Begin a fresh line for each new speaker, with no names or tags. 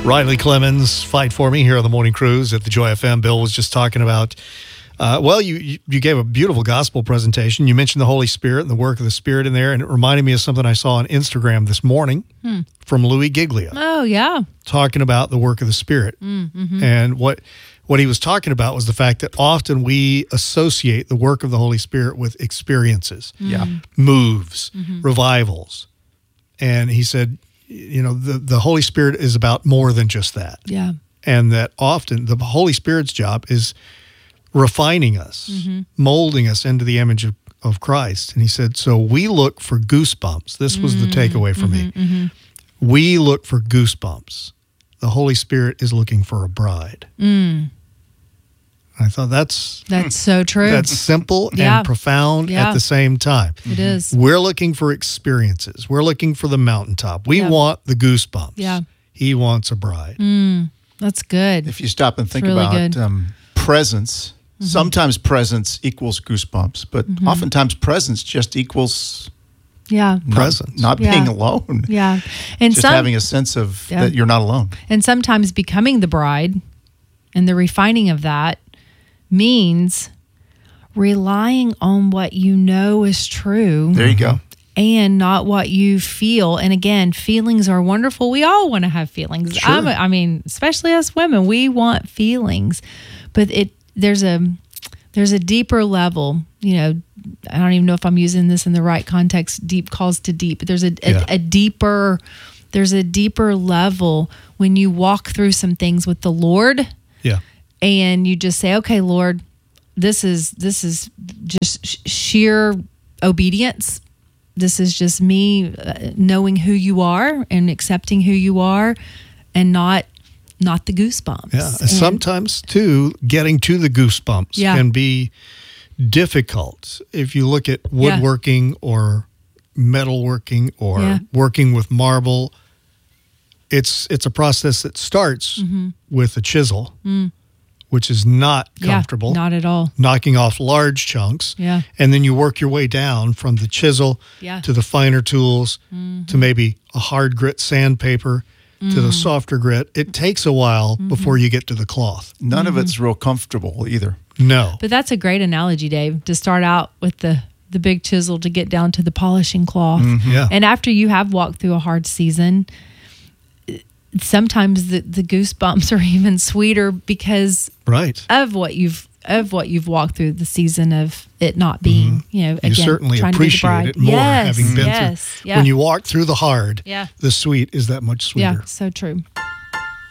Riley Clemens, Fight For Me, here on the Morning Cruise at the Joy FM. Bill was just talking about, you gave a beautiful gospel presentation. You mentioned the Holy Spirit and the work of the Spirit in there, and it reminded me of something I saw on Instagram this morning from Louis Giglio.
Oh, yeah.
Talking about the work of the Spirit. Mm-hmm. And what he was talking about was the fact that often we associate the work of the Holy Spirit with experiences, moves, revivals. And he said, you know, the Holy Spirit is about more than just that.
Yeah.
And that often the Holy Spirit's job is refining us, molding us into the image of Christ. And he said, so we look for goosebumps. This was the takeaway for me. We look for goosebumps. The Holy Spirit is looking for a bride. I thought that's
so true.
That's simple and profound at the same time.
It is.
We're looking for experiences. We're looking for the mountaintop. We want the goosebumps.
Yeah.
He wants a bride.
That's good.
If you stop and think
really
about presence, sometimes presence equals goosebumps, but oftentimes presence just equals
presence.
Not being alone.
Yeah. And
just having a sense of that you're not alone.
And sometimes becoming the bride and the refining of that means relying on what you know is true.
There you go.
And not what you feel. And again, feelings are wonderful. We all want to have feelings.
Sure.
I mean, especially us women, we want feelings. But there's a deeper level. You know, I don't even know if I'm using this in the right context. Deep calls to deep. But there's a deeper level when you walk through some things with the Lord.
Yeah.
And you just say, okay, Lord, this is just sheer obedience. This is just me knowing who you are and accepting who you are, and not the goosebumps.
Yeah. Sometimes, too, getting to the goosebumps can be difficult. If you look at woodworking or metalworking or working with marble, it's a process that starts with a chisel. Which is not comfortable.
Not at all.
Knocking off large chunks.
Yeah.
And then you work your way down from the chisel to the finer tools to maybe a hard grit sandpaper to the softer grit. It takes a while before you get to the cloth.
None of it's real comfortable either.
No.
But that's a great analogy, Dave, to start out with the big chisel to get down to the polishing cloth.
Yeah.
And after you have walked through a hard season, sometimes the goosebumps are even sweeter because of what you've walked through the season of it not being, again,
you certainly
trying to be the
appreciate
bride.
it more having been through.
Yeah.
When you walk through the hard, the sweet is that much sweeter.
Yeah, so true.